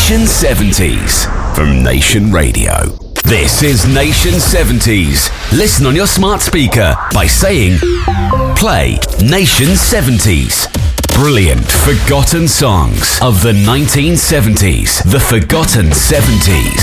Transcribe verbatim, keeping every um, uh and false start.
Nation seventies from Nation Radio. This is Nation seventies. Listen on your smart speaker by saying, play Nation seventies. Brilliant forgotten songs of the nineteen seventies. The Forgotten seventies.